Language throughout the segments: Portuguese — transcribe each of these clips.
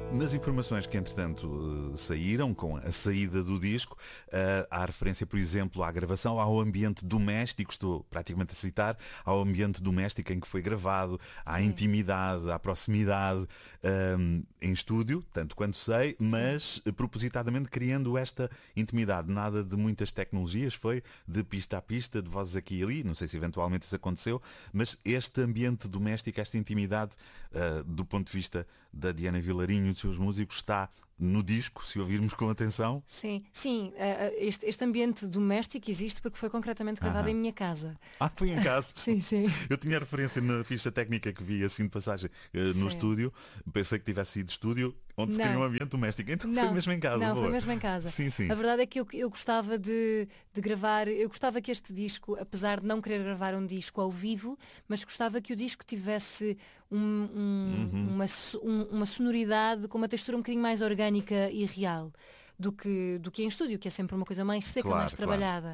Nas informações que entretanto saíram com a saída do disco, há referência, por exemplo, à gravação, ao ambiente doméstico, estou praticamente a citar, ao ambiente doméstico em que foi gravado, à Sim. intimidade, à proximidade, em estúdio, tanto quanto sei, mas propositadamente criando esta intimidade, nada de muitas tecnologias, foi de pista a pista, de vozes aqui e ali, não sei se eventualmente isso aconteceu, mas este ambiente doméstico, esta intimidade, do ponto de vista da Diana Vilarinho e dos seus músicos, está no disco, se ouvirmos com atenção. Sim, sim. Este ambiente doméstico existe porque foi concretamente gravado em minha casa. Foi em casa. Sim, sim. Eu tinha referência na ficha técnica que vi assim de passagem no Sim. estúdio. Pensei que tivesse sido estúdio onde se Não. cria um ambiente doméstico. Então foi mesmo em casa. Não, boa. foi mesmo em casa. Sim, sim. A verdade é que eu gostava de gravar, eu gostava que este disco, apesar de não querer gravar um disco ao vivo, mas gostava que o disco tivesse uma sonoridade com uma textura um bocadinho mais orgânica e real do que em estúdio, que é sempre uma coisa mais seca, Claro, mais trabalhada.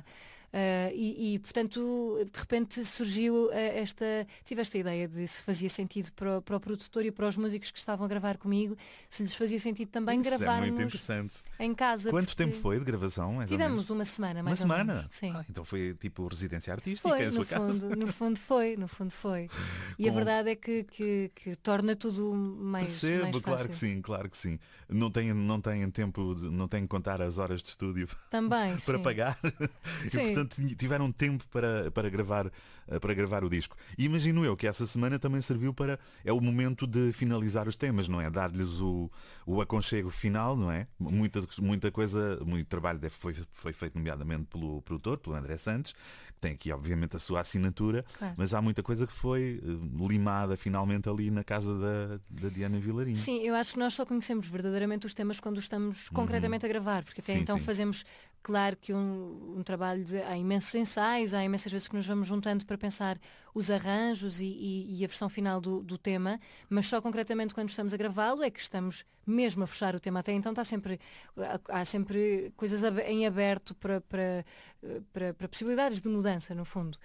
Portanto, de repente surgiu tive esta ideia de se fazia sentido para o produtor e para os músicos que estavam a gravar comigo, se lhes fazia sentido também Isso é muito gravarmos interessante. em casa. Quanto porque tempo foi de gravação? Mais ou Tivemos menos? uma semana, Uma mais ou semana? menos. Sim. Então foi tipo residência artística Foi, em sua casa. no fundo foi. E a Com- verdade é que torna tudo mais Percebo, fácil. claro que sim. Não têm tempo, não têm que contar as horas de estúdio Também, para sim. pagar. E Sim. portanto tiveram tempo para gravar o disco. E imagino eu que essa semana também serviu é o momento de finalizar os temas, não é? Dar-lhes o aconchego final, não é? Muita coisa, muito trabalho foi feito nomeadamente pelo produtor, pelo André Santos, que tem aqui obviamente a sua assinatura, Claro. mas há muita coisa que foi limada finalmente ali na casa da Diana Vilarinho. Sim, eu acho que nós só conhecemos verdadeiramente os temas quando os estamos concretamente a gravar, porque até Sim, então sim. fazemos, claro que um trabalho há imensos ensaios, há imensas vezes que nos vamos juntando para pensar os arranjos e a versão final do tema, mas só concretamente quando estamos a gravá-lo é que estamos mesmo a fechar o tema. Até então há sempre coisas em aberto para possibilidades de mudança, no fundo.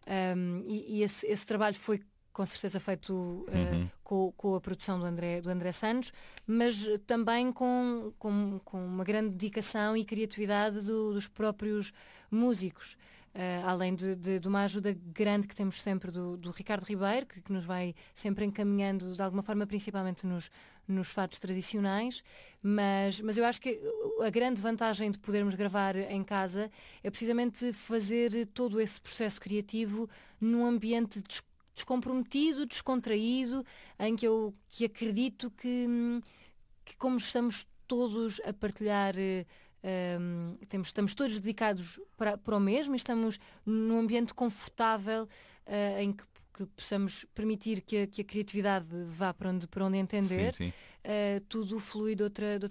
Esse trabalho foi com certeza feito com a produção do André Santos, mas também com uma grande dedicação e criatividade dos próprios músicos. Além de uma ajuda grande que temos sempre do Ricardo Ribeiro, que nos vai sempre encaminhando de alguma forma, principalmente nos fados tradicionais, mas eu acho que a grande vantagem de podermos gravar em casa é precisamente fazer todo esse processo criativo num ambiente descomprometido, descontraído, em que acredito que como estamos todos a partilhar, estamos todos dedicados para o mesmo e estamos num ambiente confortável em que possamos permitir que a criatividade vá para onde entender, Sim. tudo flui de outra